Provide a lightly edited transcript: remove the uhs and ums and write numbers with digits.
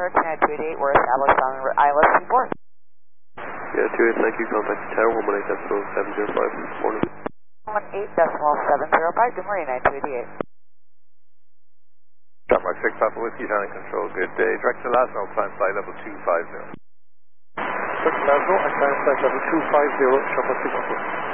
Cherokee 9288, we're established on ILS C4. Yeah, 28, thank you, contact tower 118.705, morning. 18.705, good morning, 9288. John Mark 6, Papa Whiskey, Johnny Control, good day. Direct to Laszlo, climb flight level 250. Direct to Laszlo, and climb flight level 250, John Mark 6,